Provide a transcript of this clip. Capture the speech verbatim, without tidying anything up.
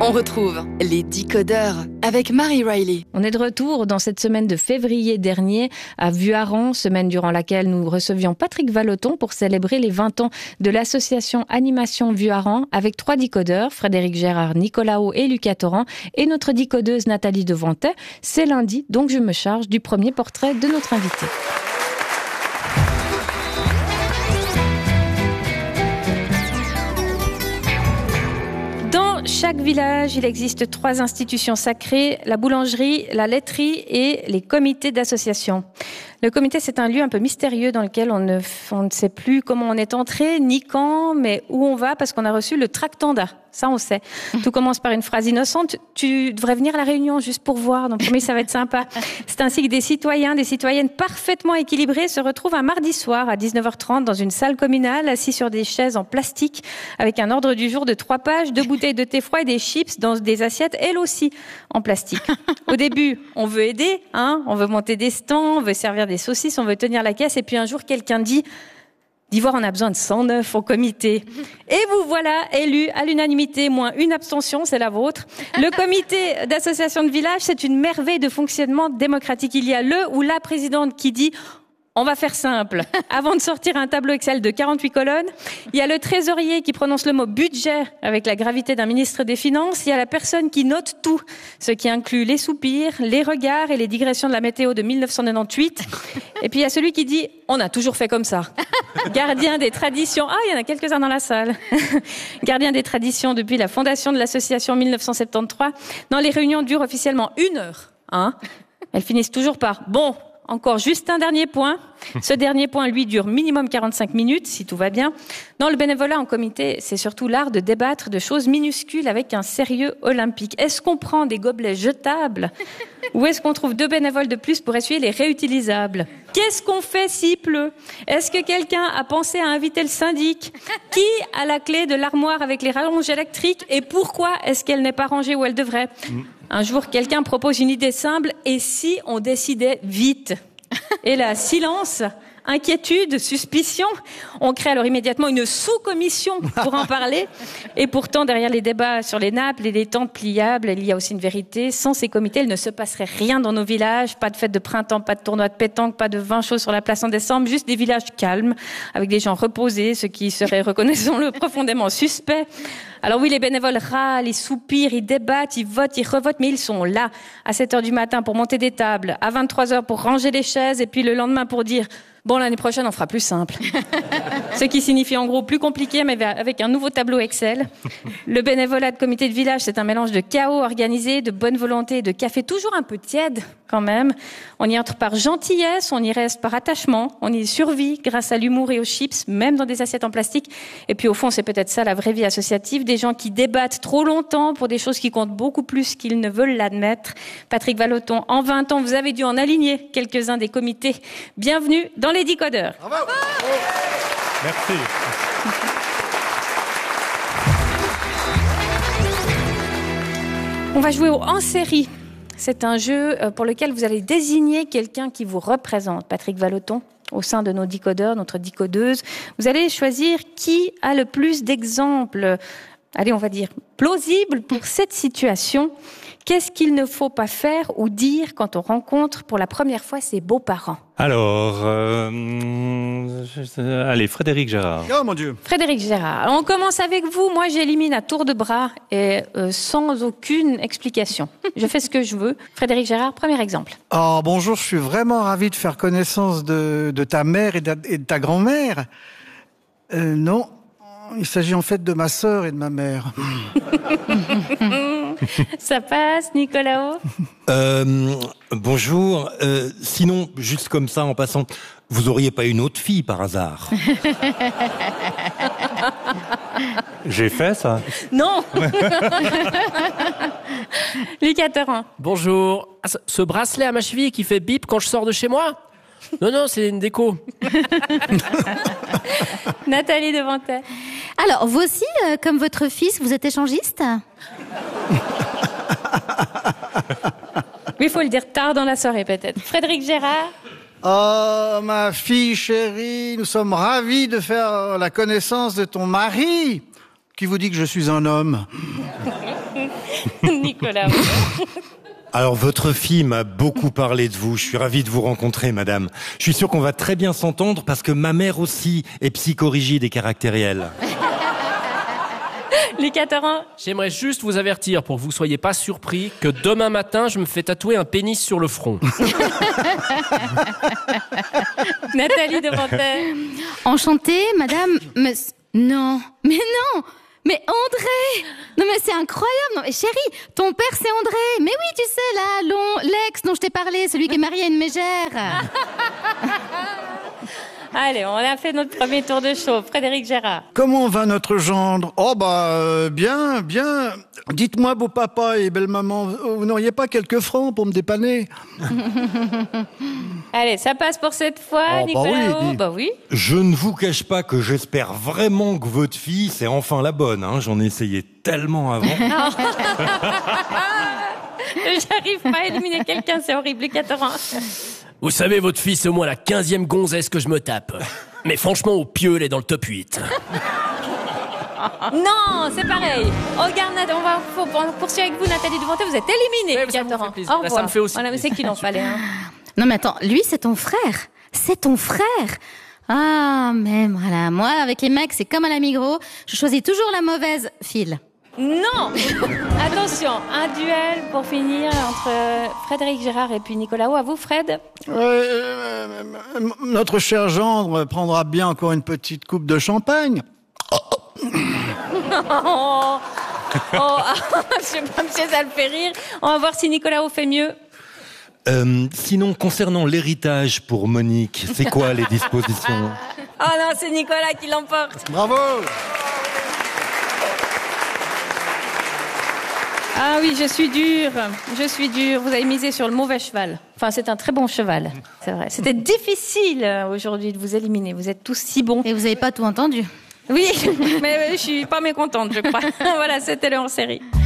On retrouve les Décodeurs avec Marie Riley. On est de retour dans cette semaine de février dernier à Vuarran, semaine durant laquelle nous recevions Patrick Vallotton pour célébrer les vingt ans de l'association Animation Vuarran avec trois décodeurs, Frédéric Gérard, Nicolas Haut et Lucas Torrent, et notre décodeuse Nathalie Devantet. C'est lundi, donc je me charge du premier portrait de notre invité. Dans chaque village, il existe trois institutions sacrées, la boulangerie, la laiterie et les comités d'association. Le comité, c'est un lieu un peu mystérieux dans lequel on ne, on ne sait plus comment on est entré, ni quand, mais où on va, parce qu'on a reçu le tractanda. Ça, on sait. Tout commence par une phrase innocente. Tu devrais venir à la réunion juste pour voir. Donc, promis, ça va être sympa. C'est ainsi que des citoyens, des citoyennes parfaitement équilibrés se retrouvent un mardi soir à dix-neuf heures trente dans une salle communale, assis sur des chaises en plastique, avec un ordre du jour de trois pages, deux bouteilles de thé froid et des chips dans des assiettes, elles aussi en plastique. Au début, on veut aider, hein, on veut monter des stands, on veut servir des saucisses, on veut tenir la caisse, et puis un jour, quelqu'un dit: d'Ivoire, on a besoin de cent neuf au comité. Et vous voilà élu à l'unanimité, moins une abstention, c'est la vôtre. Le comité d'association de village, c'est une merveille de fonctionnement démocratique. Il y a le ou la présidente qui dit: on va faire simple. Avant de sortir un tableau Excel de quarante-huit colonnes, il y a le trésorier qui prononce le mot budget avec la gravité d'un ministre des Finances. Il y a la personne qui note tout, ce qui inclut les soupirs, les regards et les digressions de la météo de mille neuf cent quatre-vingt-dix-huit. Et puis il y a celui qui dit: on a toujours fait comme ça. Gardien des traditions. Ah, il y en a quelques-uns dans la salle. Gardien des traditions depuis la fondation de l'association en mille neuf cent soixante-treize. Non, les réunions durent officiellement une heure. Hein. Elles finissent toujours par: bon, encore juste un dernier point. Ce dernier point, lui, dure minimum quarante-cinq minutes, si tout va bien. Dans le bénévolat en comité, c'est surtout l'art de débattre de choses minuscules avec un sérieux olympique. Est-ce qu'on prend des gobelets jetables ou est-ce qu'on trouve deux bénévoles de plus pour essuyer les réutilisables? Qu'est-ce qu'on fait s'il pleut? Est-ce que quelqu'un a pensé à inviter le syndic? Qui a la clé de l'armoire avec les rallonges électriques et pourquoi est-ce qu'elle n'est pas rangée où elle devrait? Un jour, quelqu'un propose une idée simple: et si on décidait vite? Et là, silence, inquiétude, suspicion. On crée alors immédiatement une sous-commission pour en parler. Et pourtant, derrière les débats sur les nappes et les tentes pliables, il y a aussi une vérité. Sans ces comités, il ne se passerait rien dans nos villages. Pas de fête de printemps, pas de tournoi de pétanque, pas de vin chaud sur la place en décembre. Juste des villages calmes, avec des gens reposés, ce qui serait, reconnaissons-le, profondément suspect. Alors oui, les bénévoles râlent, ils soupirent, ils débattent, ils votent, ils revotent, mais ils sont là à sept heures du matin pour monter des tables, à vingt-trois heures pour ranger les chaises, et puis le lendemain pour dire: bon, l'année prochaine, on fera plus simple. Ce qui signifie en gros plus compliqué, mais avec un nouveau tableau Excel. Le bénévolat de comité de village, c'est un mélange de chaos organisé, de bonne volonté et de café toujours un peu tiède quand même. On y entre par gentillesse, on y reste par attachement, on y survit grâce à l'humour et aux chips, même dans des assiettes en plastique. Et puis au fond, c'est peut-être ça la vraie vie associative, des gens qui débattent trop longtemps pour des choses qui comptent beaucoup plus qu'ils ne veulent l'admettre. Patrick Vallotton, en vingt ans, vous avez dû en aligner quelques-uns des comités. Bienvenue dans les Décodeurs. Bravo. Bravo. Merci. On va jouer au en série. C'est un jeu pour lequel vous allez désigner quelqu'un qui vous représente. Patrick Vallotton, au sein de nos décodeurs, notre décodeuse, vous allez choisir qui a le plus d'exemples, allez, on va dire, plausibles pour cette situation. Qu'est-ce qu'il ne faut pas faire ou dire quand on rencontre pour la première fois ses beaux-parents? Alors, euh, je, allez, Frédéric Gérard. Oh mon Dieu. Frédéric Gérard. Alors, on commence avec vous. Moi, j'élimine à tour de bras et euh, sans aucune explication. Je fais ce que je veux. Frédéric Gérard, premier exemple. Oh bonjour, je suis vraiment ravi de faire connaissance de, de ta mère et de, et de ta grand-mère. Euh, non, il s'agit en fait de ma sœur et de ma mère. Ça passe, Nicolas Haut? euh, Bonjour. Euh, sinon, juste comme ça, en passant, vous auriez pas une autre fille par hasard? J'ai fait ça. Non. Lucas Torrent. Bonjour. Ah, ce- ce bracelet à ma cheville qui fait bip quand je sors de chez moi? Non, non, c'est une déco. Nathalie Devantet. Alors, vous aussi, euh, comme votre fils, vous êtes échangiste? Oui, il faut le dire tard dans la soirée, peut-être. Frédéric Gérard. Oh, ma fille chérie, nous sommes ravis de faire la connaissance de ton mari, qui vous dit que je suis un homme. Nicolas. Alors, votre fille m'a beaucoup parlé de vous. Je suis ravi de vous rencontrer, madame. Je suis sûr qu'on va très bien s'entendre parce que ma mère aussi est psychorigide et caractérielle. Lucas Torrent. J'aimerais juste vous avertir pour que vous soyez pas surpris que demain matin, je me fais tatouer un pénis sur le front. Nathalie Devantel. Enchantée, madame... Mais... Non, mais non. Mais André. Non mais c'est incroyable. Non mais chérie, ton père c'est André. Mais oui, tu sais là, long, l'ex dont je t'ai parlé, celui qui est marié à une mégère. Allez, on a fait notre premier tour de show. Frédéric Gérard. Comment va notre gendre? Oh bah euh, bien, bien. Dites-moi, beau papa et belle maman, vous n'auriez pas quelques francs pour me dépanner? Allez, ça passe pour cette fois, Oh, bah Nicolas. oui, Haut. dis. Bah oui. Je ne vous cache pas que j'espère vraiment que votre fille, c'est enfin la bonne. Hein. J'en ai essayé tellement avant. J'arrive pas à éliminer quelqu'un, c'est horrible. Lucas Torrent. Vous savez, votre fille, c'est au moins la quinzième gonzesse que je me tape. Mais franchement, au pieu, elle est dans le top huit. Non, c'est pareil. Regarde, Nat- on va faut- on poursuit avec vous, Nathalie Devantel. Vous êtes éliminée, Ouais, Lucas ça me Torrent. fait plaisir. Au Là, ça revoir. me fait aussi Voilà, mais c'est qu'il en fallait. Hein. Non mais attends, lui c'est ton frère. C'est ton frère. Ah, mais voilà, moi avec les mecs c'est comme à la Migros, je choisis toujours la mauvaise file. Non. Attention, un duel pour finir entre Frédéric Gérard et puis Nicolas Haut. À vous, Fred. Euh, euh, euh, notre cher gendre prendra bien encore une petite coupe de champagne. Oh, oh, je sais pas, monsieur, ça le fait rire. On va voir si Nicolas Haut fait mieux. Euh, sinon, concernant l'héritage pour Monique, c'est quoi les dispositions? Oh non, c'est Nicolas qui l'emporte. Bravo. Ah oui, je suis dure. Je suis dure. Vous avez misé sur le mauvais cheval. Enfin, c'est un très bon cheval. C'est vrai. C'était difficile euh, aujourd'hui de vous éliminer. Vous êtes tous si bons. Et vous avez pas tout entendu. Oui, mais je suis pas mécontente, je crois. Voilà, c'était le hors-série.